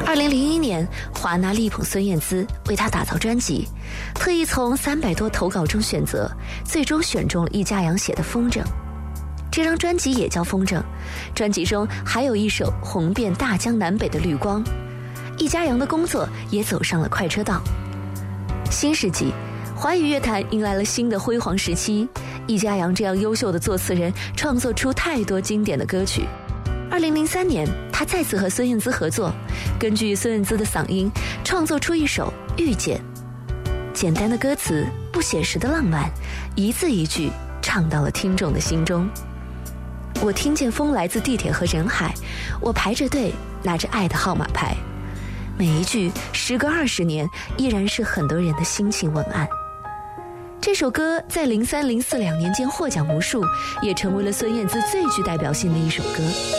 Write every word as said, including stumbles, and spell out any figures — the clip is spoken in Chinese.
二零零一年，华纳力捧孙燕姿为她打造专辑，特意从三百多投稿中选择，最终选中了易家扬写的《风筝》。这张专辑也叫《风筝》，专辑中还有一首红遍大江南北的《绿光》。易家扬的工作也走上了快车道。新世纪，华语乐坛迎来了新的辉煌时期。易家扬这样优秀的作词人，创作出太多经典的歌曲。二零零三年，他再次和孙燕姿合作，根据孙燕姿的嗓音，创作出一首《遇见》。简单的歌词，不写实的浪漫，一字一句唱到了听众的心中。我听见风来自地铁和人海，我排着队拿着爱的号码牌，每一句时隔二十年，依然是很多人的心情文案。这首歌在零三零四两年间获奖无数，也成为了孙燕姿最具代表性的一首歌。